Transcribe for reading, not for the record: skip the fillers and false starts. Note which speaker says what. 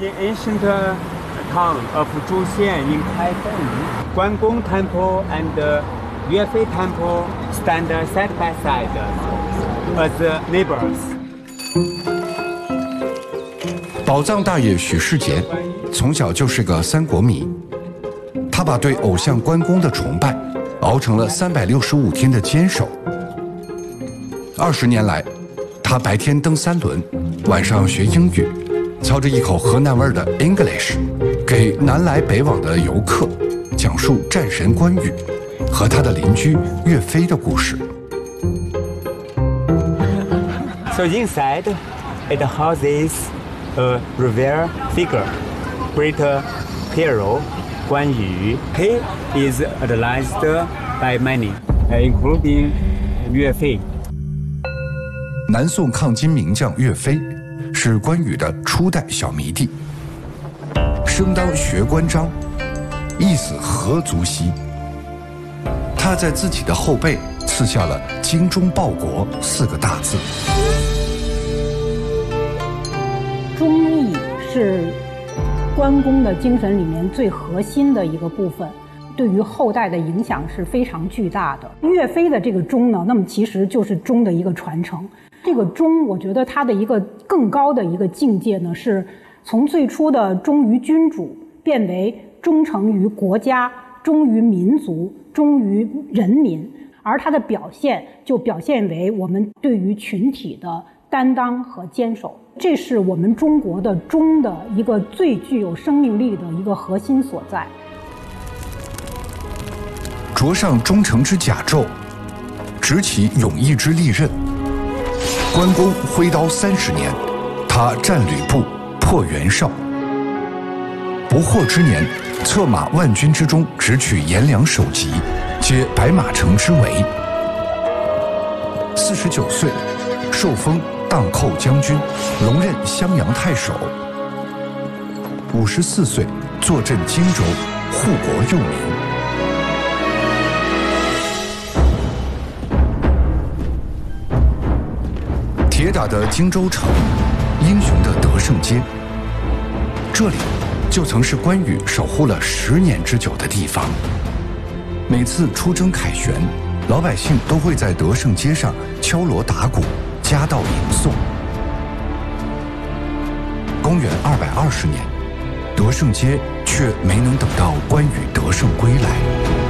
Speaker 1: In ancient town of Zhuxian in Taipei, Guanggong Temple and Yuefei Temple stand side by side as neighbors.
Speaker 2: 宝藏大爷许世杰从小就是个三国迷，他把对偶像关公的崇拜熬成了365天的坚守。20年来，他白天蹬三轮，晚上学英语，操着一口河南味的 English， 给南来北往的游客讲述战神关羽和他的邻居岳飞的故事。
Speaker 1: So inside, it houses a revered figure, great hero Guan Yu. He is idolized by many, including 岳飞。
Speaker 2: 南宋抗金名将岳飞是关羽的初代小迷弟，生当学关张，意死何足惜。他在自己的后背刺下了“精忠报国”4个大字。
Speaker 3: 忠义是关公的精神里面最核心的一个部分，对于后代的影响是非常巨大的。岳飞的这个忠呢，那么其实就是忠的一个传承。这个忠，我觉得它的一个更高的一个境界呢，是从最初的忠于君主，变为忠诚于国家、忠于民族、忠于人民，而它的表现就表现为我们对于群体的担当和坚守。这是我们中国的忠的一个最具有生命力的一个核心所在。
Speaker 2: 着上忠诚之甲胄，执起勇毅之利刃。关公挥刀30年，他战吕布，破袁绍。不惑之年，策马万军之中，直取颜良首级，接白马城之围。49岁，受封荡寇将军，龙任襄阳太守。54岁，坐镇荆州，护国佑民。铁打的荆州城，英雄的德胜街，这里就曾是关羽守护了10年之久的地方。每次出征凯旋，老百姓都会在德胜街上敲锣打鼓，夹道迎送。公元220年，德胜街却没能等到关羽得胜归来。